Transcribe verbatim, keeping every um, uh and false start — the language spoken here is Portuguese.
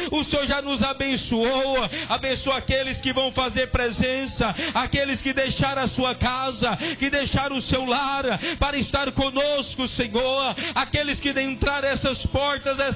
o Senhor já nos abençoou. Abençoa aqueles que vão fazer presença, aqueles que deixaram a sua casa, que deixaram o seu lar para estar conosco, Senhor. Aqueles que entraram essas portas esta